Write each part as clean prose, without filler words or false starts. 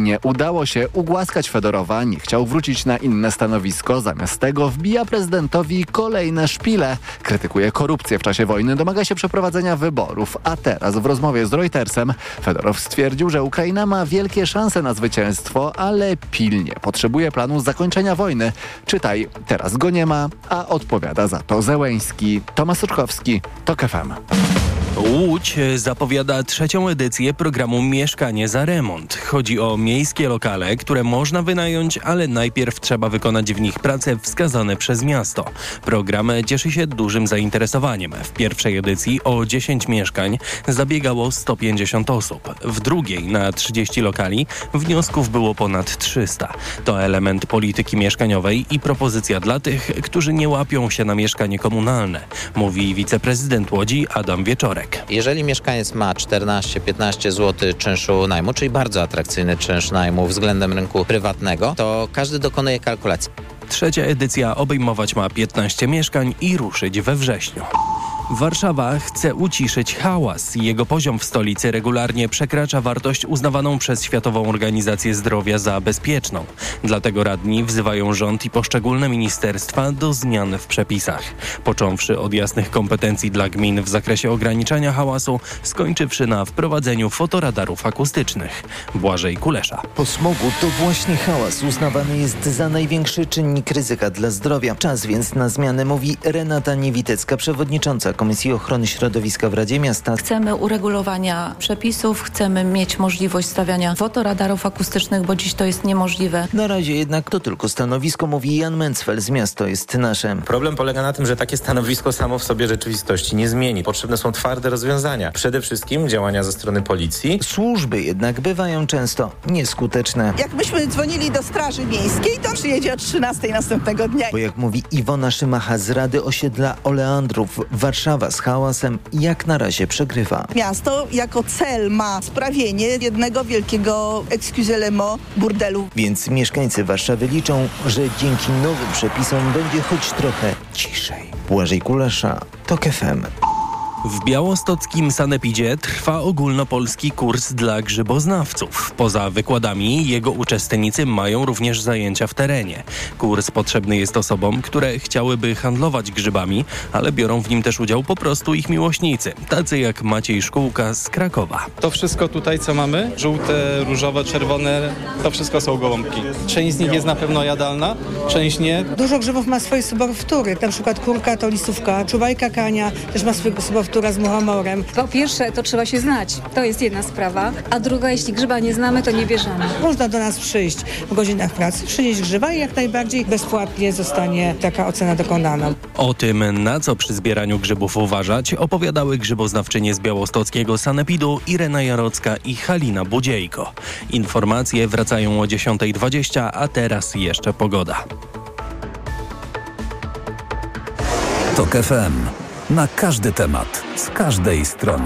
nie udało się ugłaskać Fedorowa, nie chciał wrócić na inne stanowisko. Zamiast tego wbija prezydentowi kolejne szpile. Krytykuje korupcję w czasie wojny, domaga się przeprowadzenia wyborów. A teraz w rozmowie z Reutersem Fedorow stwierdził, że Ukraina ma wielkie szanse na zwycięstwo, ale pilnie potrzebuje planu zakończenia wojny. Czytaj, teraz go nie ma, a odpowiada za to Zełenski. Tomasz Soczkowski, TOK FM. Łódź zapowiada 3. edycję programu Mieszkanie za remont. Chodzi o miejskie lokale, które można wynająć, ale najpierw trzeba wykonać w nich prace wskazane przez miasto. Program cieszy się dużym zainteresowaniem. W pierwszej edycji o 10 mieszkań zabiegało 150 osób. W drugiej na 30 lokali wniosków było ponad 300. To element polityki mieszkaniowej i propozycja dla tych, którzy nie łapią się na mieszkanie komunalne, mówi wiceprezydent Łodzi Adam Wieczorek. Jeżeli mieszkaniec ma 14-15 zł czynszu najmu, czyli bardzo atrakcyjny czynsz najmu względem rynku prywatnego, to każdy dokonuje kalkulacji. 3. edycja obejmować ma 15 mieszkań i ruszyć we wrześniu. Warszawa chce uciszyć hałas. Jego poziom w stolicy regularnie przekracza wartość uznawaną przez Światową Organizację Zdrowia za bezpieczną. Dlatego radni wzywają rząd i poszczególne ministerstwa do zmian w przepisach. Począwszy od jasnych kompetencji dla gmin w zakresie ograniczania hałasu, skończywszy na wprowadzeniu fotoradarów akustycznych. Błażej Kulesza. Po smogu to właśnie hałas uznawany jest za największy czynnik ryzyka dla zdrowia. Czas więc na zmiany, mówi Renata Niewitecka, przewodnicząca Komisji Ochrony Środowiska w Radzie Miasta. Chcemy uregulowania przepisów, chcemy mieć możliwość stawiania fotoradarów akustycznych, bo dziś to jest niemożliwe. Na razie jednak to tylko stanowisko, mówi Jan Mencfel z Miasto jest nasze. Problem polega na tym, że takie stanowisko samo w sobie rzeczywistości nie zmieni. Potrzebne są twarde rozwiązania. Przede wszystkim działania ze strony policji. Służby jednak bywają często nieskuteczne. Jak myśmy dzwonili do Straży Miejskiej, to przyjedzie o 13 następnego dnia. Bo jak mówi Iwona Szymacha z Rady Osiedla Oleandrów, Warszawa z hałasem jak na razie przegrywa. Miasto jako cel ma sprawienie jednego wielkiego, excusez-le-mot, burdelu. Więc mieszkańcy Warszawy liczą, że dzięki nowym przepisom będzie choć trochę ciszej. Błażej Kulesza, TOK FM. W białostockim sanepidzie trwa ogólnopolski kurs dla grzyboznawców. Poza wykładami jego uczestnicy mają również zajęcia w terenie. Kurs potrzebny jest osobom, które chciałyby handlować grzybami, ale biorą w nim też udział po prostu ich miłośnicy, tacy jak Maciej Szkółka z Krakowa. To wszystko tutaj, co mamy, żółte, różowe, czerwone, to wszystko są gołąbki. Część z nich jest na pewno jadalna, część nie. Dużo grzybów ma swoje sobowtóry, na przykład kurka to lisówka, czuwajka kania też ma swój sobowtór z muchomorem. Po pierwsze, to trzeba się znać. To jest jedna sprawa. A druga, jeśli grzyba nie znamy, to nie bierzemy. Można do nas przyjść w godzinach pracy, przynieść grzyba i jak najbardziej bezpłatnie zostanie taka ocena dokonana. O tym, na co przy zbieraniu grzybów uważać, opowiadały grzyboznawczynie z białostockiego sanepidu Irena Jarocka i Halina Budziejko. Informacje wracają o 10:20, a teraz jeszcze pogoda. TOK FM. Na każdy temat, z każdej strony.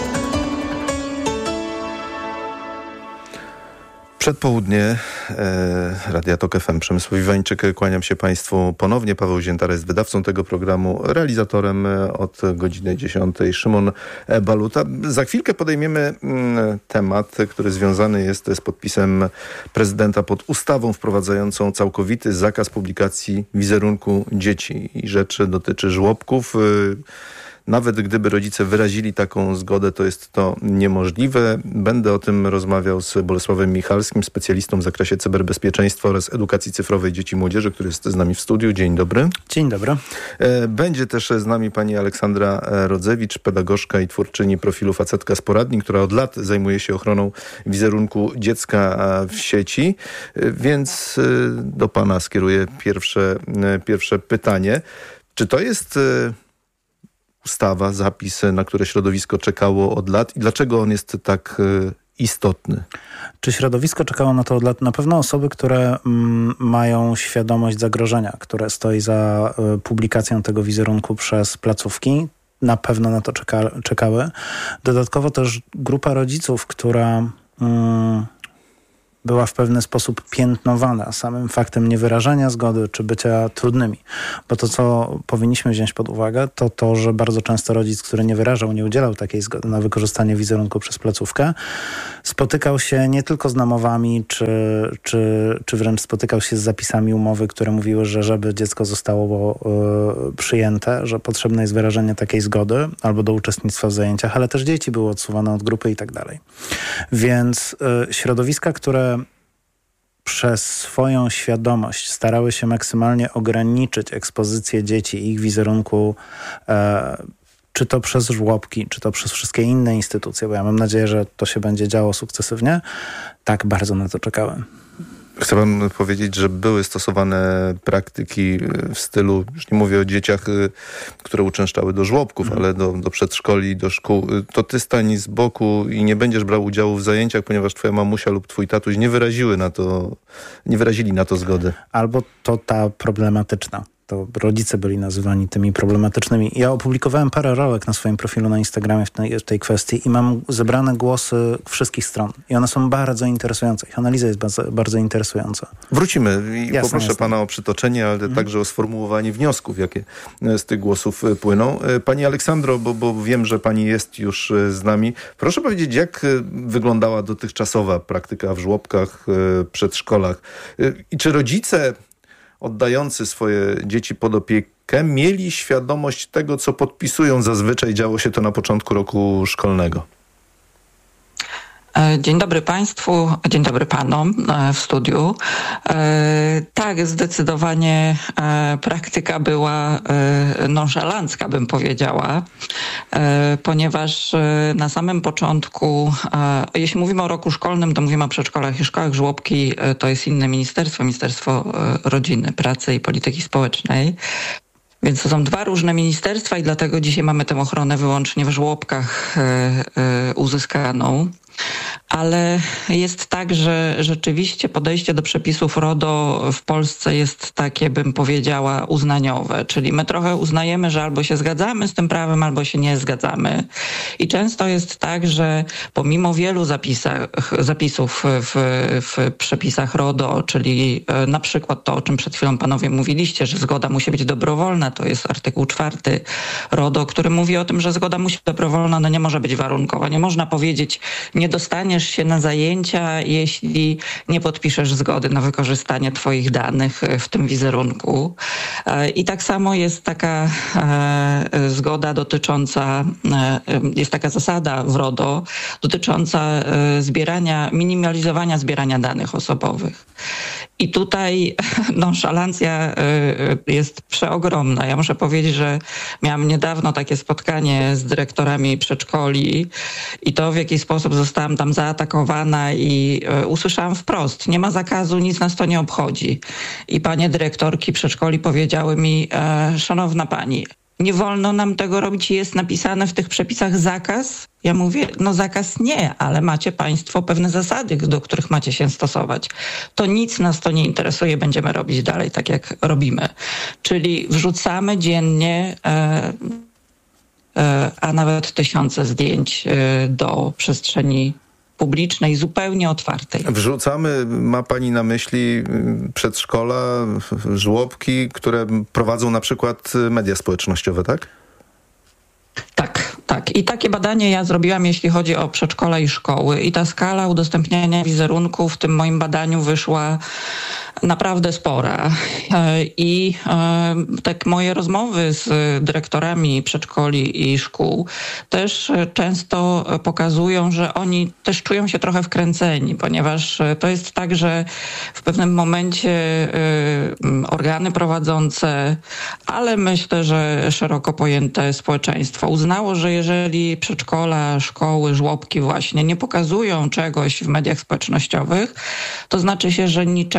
Przedpołudnie Radia TOK FM, Przemysław Iwańczyk, kłaniam się Państwu ponownie. Paweł Ziętara jest wydawcą tego programu, realizatorem od godziny 10 Szymon Baluta. Za chwilkę podejmiemy temat, który związany jest z podpisem prezydenta pod ustawą wprowadzającą całkowity zakaz publikacji wizerunku dzieci. I rzecz dotyczy żłobków. Nawet gdyby rodzice wyrazili taką zgodę, to jest to niemożliwe. Będę o tym rozmawiał z Bolesławem Michalskim, specjalistą w zakresie cyberbezpieczeństwa oraz edukacji cyfrowej dzieci i młodzieży, który jest z nami w studiu. Dzień dobry. Dzień dobry. Będzie też z nami pani Aleksandra Rodzewicz, pedagogzka i twórczyni profilu Facetka z Poradni, która od lat zajmuje się ochroną wizerunku dziecka w sieci. Więc do pana skieruję pierwsze pytanie. Czy to jest ustawa, zapis, na które środowisko czekało od lat i dlaczego on jest tak istotny? Czy środowisko czekało na to od lat? Na pewno osoby, które mają świadomość zagrożenia, które stoi za publikacją tego wizerunku przez placówki, na pewno na to czekały. Dodatkowo też grupa rodziców, która była w pewien sposób piętnowana samym faktem niewyrażania zgody czy bycia trudnymi. Bo to, co powinniśmy wziąć pod uwagę, to to, że bardzo często rodzic, który nie udzielał takiej zgody na wykorzystanie wizerunku przez placówkę, spotykał się nie tylko z namowami, czy wręcz spotykał się z zapisami umowy, które mówiły, że żeby dziecko zostało przyjęte, że potrzebne jest wyrażenie takiej zgody albo do uczestnictwa w zajęciach, ale też dzieci były odsuwane od grupy i tak dalej. Więc środowiska, które przez swoją świadomość starały się maksymalnie ograniczyć ekspozycję dzieci i ich wizerunku, czy to przez żłobki, czy to przez wszystkie inne instytucje, bo ja mam nadzieję, że to się będzie działo sukcesywnie, tak bardzo na to czekałem. Chcę wam powiedzieć, że były stosowane praktyki w stylu, już nie mówię o dzieciach, które uczęszczały do żłobków, ale do przedszkoli, do szkół. To ty stań z boku i nie będziesz brał udziału w zajęciach, ponieważ twoja mamusia lub twój tatuś nie wyrazili na to zgody. Albo to ta problematyczna. To rodzice byli nazywani tymi problematycznymi. Ja opublikowałem parę rolek na swoim profilu na Instagramie w tej kwestii i mam zebrane głosy wszystkich stron. I one są bardzo interesujące. Ich analiza jest bardzo interesująca. Wrócimy i poproszę pana o przytoczenie, ale także o sformułowanie wniosków, jakie z tych głosów płyną. Pani Aleksandro, bo wiem, że pani jest już z nami. Proszę powiedzieć, jak wyglądała dotychczasowa praktyka w żłobkach, przedszkolach? I czy rodzice oddający swoje dzieci pod opiekę mieli świadomość tego, co podpisują? Zazwyczaj działo się to na początku roku szkolnego. Dzień dobry Państwu, dzień dobry Panom w studiu. Tak, zdecydowanie praktyka była nonszalancka, bym powiedziała, ponieważ na samym początku, jeśli mówimy o roku szkolnym, to mówimy o przedszkolach i szkołach. Żłobki to jest inne Ministerstwo Rodziny, Pracy i Polityki Społecznej. Więc to są dwa różne ministerstwa i dlatego dzisiaj mamy tę ochronę wyłącznie w żłobkach uzyskaną. Ale jest tak, że rzeczywiście podejście do przepisów RODO w Polsce jest takie, bym powiedziała, uznaniowe. Czyli my trochę uznajemy, że albo się zgadzamy z tym prawem, albo się nie zgadzamy. I często jest tak, że pomimo wielu zapisów w przepisach RODO, czyli na przykład to, o czym przed chwilą panowie mówiliście, że zgoda musi być dobrowolna, to jest artykuł 4 RODO, który mówi o tym, że zgoda musi być dobrowolna, ona nie może być warunkowa. Nie można powiedzieć, nie dostaniesz się na zajęcia, jeśli nie podpiszesz zgody na wykorzystanie twoich danych w tym wizerunku. I tak samo jest taka zgoda dotycząca, jest taka zasada w RODO dotycząca minimalizowania zbierania danych osobowych. I tutaj nonszalancja jest przeogromna. Ja muszę powiedzieć, że miałam niedawno takie spotkanie z dyrektorami przedszkoli i to, w jaki sposób zostałam tam zaatakowana i usłyszałam wprost, nie ma zakazu, nic nas to nie obchodzi. I panie dyrektorki przedszkoli powiedziały mi, szanowna pani, nie wolno nam tego robić, jest napisane w tych przepisach zakaz. Ja mówię, no zakaz nie, ale macie państwo pewne zasady, do których macie się stosować. To nic nas to nie interesuje, będziemy robić dalej tak, jak robimy. Czyli wrzucamy dziennie, a nawet tysiące zdjęć do przestrzeni publicznej, zupełnie otwartej. Wrzucamy, ma pani na myśli przedszkola, żłobki, które prowadzą na przykład media społecznościowe, tak? Tak. I takie badanie ja zrobiłam, jeśli chodzi o przedszkola i szkoły. I ta skala udostępniania wizerunku w tym moim badaniu wyszła naprawdę spora. I tak moje rozmowy z dyrektorami przedszkoli i szkół też często pokazują, że oni też czują się trochę wkręceni, ponieważ to jest tak, że w pewnym momencie organy prowadzące, ale myślę, że szeroko pojęte społeczeństwo uznało, że jeżeli przedszkola, szkoły, żłobki właśnie nie pokazują czegoś w mediach społecznościowych, to znaczy się, że niczego nie robią.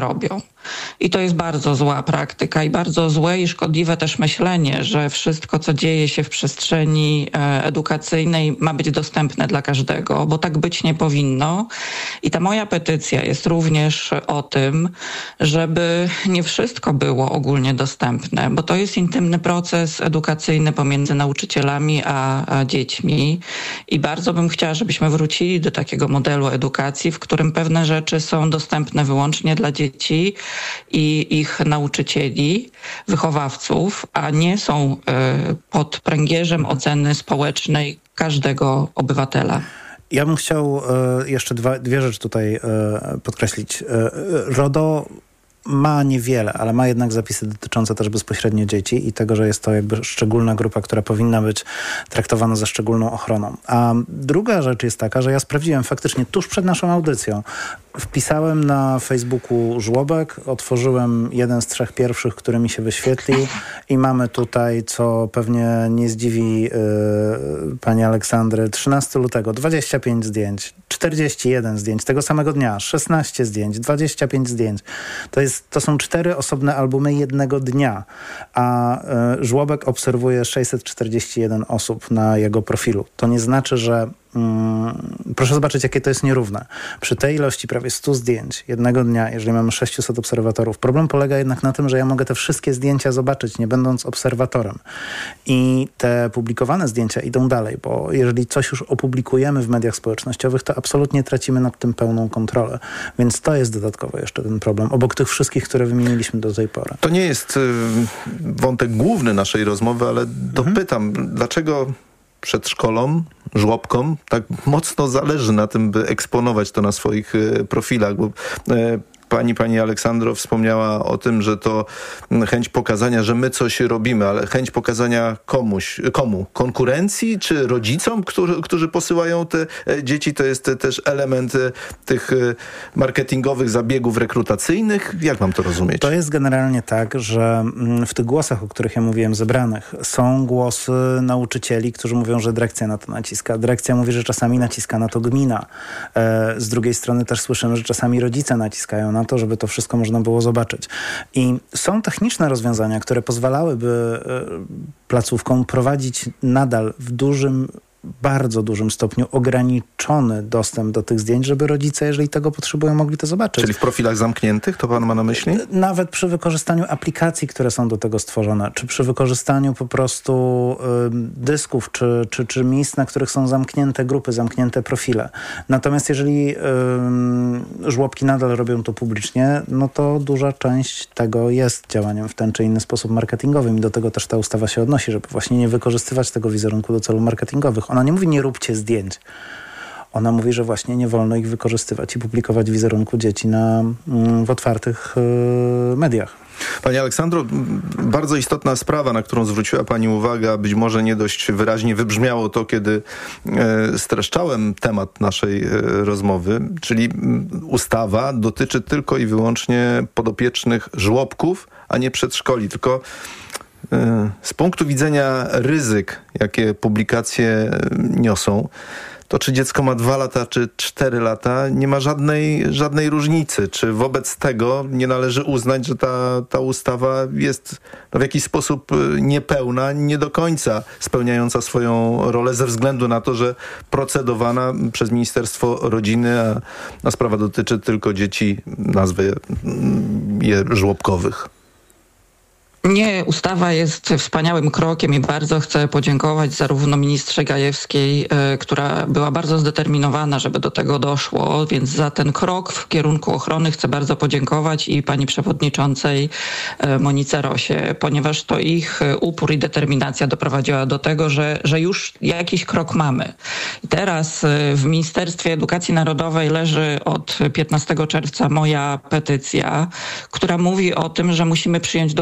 robią. I to jest bardzo zła praktyka i bardzo złe i szkodliwe też myślenie, że wszystko, co dzieje się w przestrzeni edukacyjnej, ma być dostępne dla każdego, bo tak być nie powinno. I ta moja petycja jest również o tym, żeby nie wszystko było ogólnie dostępne, bo to jest intymny proces edukacyjny pomiędzy nauczycielami a dziećmi i bardzo bym chciała, żebyśmy wrócili do takiego modelu edukacji, w którym pewne rzeczy są dostępne wyłącznie dla dzieci i ich nauczycieli, wychowawców, a nie są pod pręgierzem oceny społecznej każdego obywatela. Ja bym chciał jeszcze dwie rzeczy tutaj podkreślić. RODO ma niewiele, ale ma jednak zapisy dotyczące też bezpośrednio dzieci i tego, że jest to jakby szczególna grupa, która powinna być traktowana ze szczególną ochroną. A druga rzecz jest taka, że ja sprawdziłem faktycznie tuż przed naszą audycją. Wpisałem na Facebooku żłobek, otworzyłem jeden z 3 pierwszych, który mi się wyświetlił i mamy tutaj, co pewnie nie zdziwi pani Aleksandry, 13 lutego 25 zdjęć, 41 zdjęć tego samego dnia, 16 zdjęć, 25 zdjęć. To są 4 osobne albumy jednego dnia, a żłobek obserwuje 641 osób na jego profilu. To nie znaczy, że proszę zobaczyć, jakie to jest nierówne. Przy tej ilości prawie 100 zdjęć jednego dnia, jeżeli mamy 600 obserwatorów, problem polega jednak na tym, że ja mogę te wszystkie zdjęcia zobaczyć, nie będąc obserwatorem. I te publikowane zdjęcia idą dalej, bo jeżeli coś już opublikujemy w mediach społecznościowych, to absolutnie tracimy nad tym pełną kontrolę. Więc to jest dodatkowo jeszcze ten problem, obok tych wszystkich, które wymieniliśmy do tej pory. To nie jest wątek główny naszej rozmowy, ale dopytam, dlaczego przedszkolom, żłobkom tak mocno zależy na tym, by eksponować to na swoich profilach, bo Pani Aleksandro wspomniała o tym, że to chęć pokazania, że my coś robimy, ale chęć pokazania komu? Konkurencji czy rodzicom, którzy posyłają te dzieci? To jest też element tych marketingowych zabiegów rekrutacyjnych? Jak mam to rozumieć? To jest generalnie tak, że w tych głosach, o których ja mówiłem, zebranych, są głosy nauczycieli, którzy mówią, że dyrekcja na to naciska. Dyrekcja mówi, że czasami naciska na to gmina. Z drugiej strony też słyszymy, że czasami rodzice naciskają na to, żeby to wszystko można było zobaczyć. I są techniczne rozwiązania, które pozwalałyby placówkom prowadzić nadal w bardzo dużym stopniu ograniczony dostęp do tych zdjęć, żeby rodzice, jeżeli tego potrzebują, mogli to zobaczyć. Czyli w profilach zamkniętych, to pan ma na myśli? Nawet przy wykorzystaniu aplikacji, które są do tego stworzone, czy przy wykorzystaniu po prostu dysków, czy miejsc, na których są zamknięte grupy, zamknięte profile. Natomiast jeżeli żłobki nadal robią to publicznie, no to duża część tego jest działaniem w ten czy inny sposób marketingowym i do tego też ta ustawa się odnosi, żeby właśnie nie wykorzystywać tego wizerunku do celów marketingowych. Ona nie mówi, nie róbcie zdjęć. Ona mówi, że właśnie nie wolno ich wykorzystywać i publikować wizerunku dzieci w otwartych mediach. Pani Aleksandro, bardzo istotna sprawa, na którą zwróciła Pani uwagę, być może nie dość wyraźnie wybrzmiało to, kiedy streszczałem temat naszej rozmowy, czyli ustawa dotyczy tylko i wyłącznie podopiecznych żłobków, a nie przedszkoli, tylko z punktu widzenia ryzyk, jakie publikacje niosą, to czy dziecko ma 2 lata, czy 4 lata, nie ma żadnej różnicy. Czy wobec tego nie należy uznać, że ta ustawa jest w jakiś sposób niepełna, nie do końca spełniająca swoją rolę ze względu na to, że procedowana przez Ministerstwo Rodziny, a sprawa dotyczy tylko dzieci, nazwę je żłobkowych. Nie, ustawa jest wspaniałym krokiem i bardzo chcę podziękować zarówno ministrze Gajewskiej, która była bardzo zdeterminowana, żeby do tego doszło, więc za ten krok w kierunku ochrony chcę bardzo podziękować i pani przewodniczącej Monice Rosie, ponieważ to ich upór i determinacja doprowadziła do tego, że już jakiś krok mamy. I teraz w Ministerstwie Edukacji Narodowej leży od 15 czerwca moja petycja, która mówi o tym, że musimy przyjąć dokładnie tak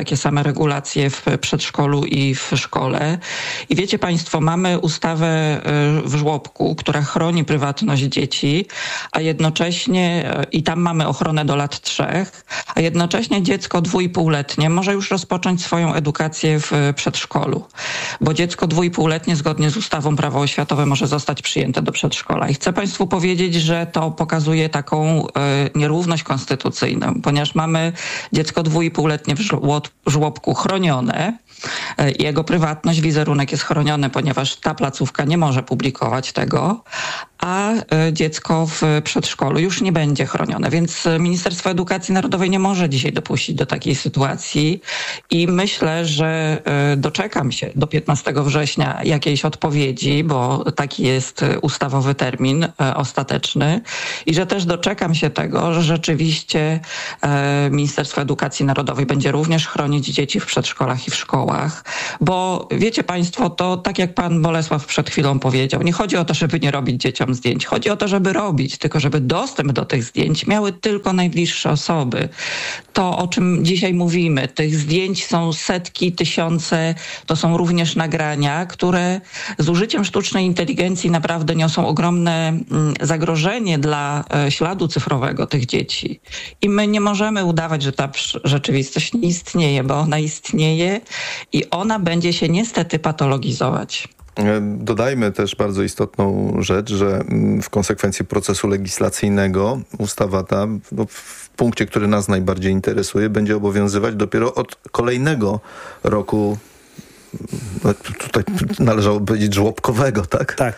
takie same regulacje w przedszkolu i w szkole. I wiecie państwo, mamy ustawę w żłobku, która chroni prywatność dzieci, a jednocześnie, i tam mamy ochronę do lat 3, a jednocześnie dziecko 2,5-letnie może już rozpocząć swoją edukację w przedszkolu, bo dziecko 2,5-letnie zgodnie z ustawą Prawo oświatowe może zostać przyjęte do przedszkola. I chcę państwu powiedzieć, że to pokazuje taką nierówność konstytucyjną, ponieważ mamy dziecko 2,5-letnie w żłobku chronione, jego prywatność, wizerunek jest chroniony, ponieważ ta placówka nie może publikować tego, a dziecko w przedszkolu już nie będzie chronione. Więc Ministerstwo Edukacji Narodowej nie może dzisiaj dopuścić do takiej sytuacji i myślę, że doczekam się do 15 września jakiejś odpowiedzi, bo taki jest ustawowy termin ostateczny i że też doczekam się tego, że rzeczywiście Ministerstwo Edukacji Narodowej będzie również chronić dzieci w przedszkolach i w szkołach, bo wiecie państwo, to tak jak pan Bolesław przed chwilą powiedział, nie chodzi o to, żeby nie robić dzieciom zdjęć. Chodzi o to, żeby robić, tylko żeby dostęp do tych zdjęć miały tylko najbliższe osoby. To, o czym dzisiaj mówimy, tych zdjęć są setki, tysiące, to są również nagrania, które z użyciem sztucznej inteligencji naprawdę niosą ogromne zagrożenie dla śladu cyfrowego tych dzieci. I my nie możemy udawać, że ta rzeczywistość nie istnieje, bo ona istnieje i ona będzie się niestety patologizować. Dodajmy też bardzo istotną rzecz, że w konsekwencji procesu legislacyjnego ustawa ta w punkcie, który nas najbardziej interesuje, będzie obowiązywać dopiero od kolejnego roku. Tutaj należałoby powiedzieć żłobkowego, tak? Tak,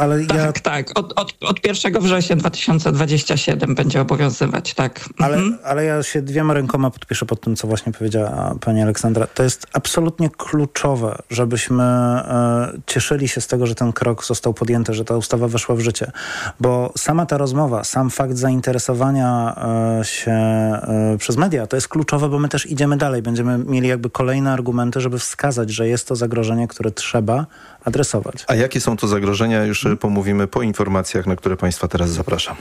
od 1 września 2027 będzie obowiązywać, tak. Ale ja się 2 rękoma podpiszę pod tym, co właśnie powiedziała pani Aleksandra. To jest absolutnie kluczowe, żebyśmy cieszyli się z tego, że ten krok został podjęty, że ta ustawa weszła w życie. Bo sama ta rozmowa, sam fakt zainteresowania się przez media, to jest kluczowe, bo my też idziemy dalej. Będziemy mieli jakby kolejne argumenty, żeby wskazać, że jest to zagrożenie, które trzeba adresować. A jakie są to zagrożenia? Już pomówimy po informacjach, na które państwa teraz zapraszam.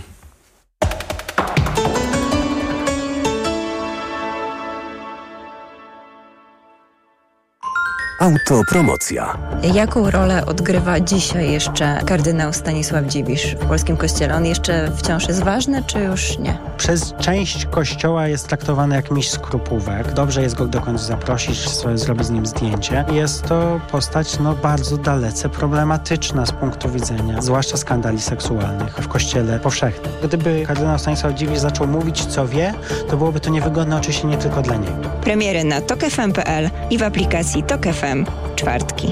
Autopromocja. Jaką rolę odgrywa dzisiaj jeszcze kardynał Stanisław Dziwisz w polskim kościele? On jeszcze wciąż jest ważny, czy już nie? Przez część kościoła jest traktowany jak mistrz skrupówek. Dobrze jest go dokądś zaprosić, zrobić z nim zdjęcie. Jest to postać bardzo dalece problematyczna z punktu widzenia, zwłaszcza skandali seksualnych w kościele powszechnym. Gdyby kardynał Stanisław Dziwisz zaczął mówić, co wie, to byłoby to niewygodne oczywiście nie tylko dla niego. Premiery na tokefm.pl i w aplikacji Tok FM. Czwartki.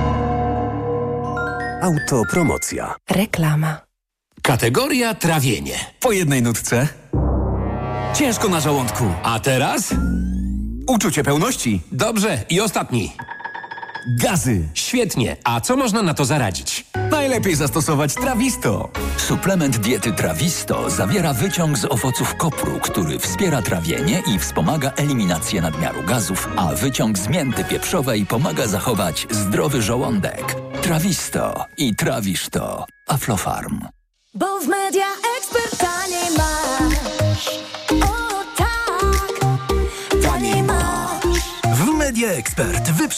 Autopromocja. Reklama. Kategoria trawienie. Po jednej nutce. Ciężko na żołądku. A teraz? Uczucie pełności. Dobrze. I ostatni. Gazy. Świetnie. A co można na to zaradzić? Najlepiej zastosować Trawisto. Suplement diety Trawisto zawiera wyciąg z owoców kopru, który wspiera trawienie i wspomaga eliminację nadmiaru gazów, a wyciąg z mięty pieprzowej pomaga zachować zdrowy żołądek. Trawisto i trawisz to. Aflofarm. Bo w Media Expert taniej masz. O tak, taniej masz. W Media Expert